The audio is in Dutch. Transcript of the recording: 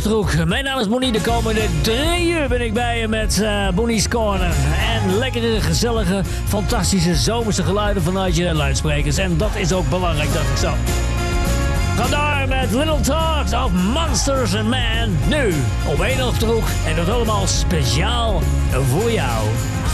Achterhoek. Mijn naam is Bonnie. De komende 3 uur ben ik bij je met Bonnie's Corner. En lekkere, gezellige, fantastische zomerse geluiden vanuit je luidsprekers. En dat is ook belangrijk, dacht ik zo. Ga door met Little Talks of Monsters and Man. Nu op 1 Achterhoek. En dat allemaal speciaal voor jou.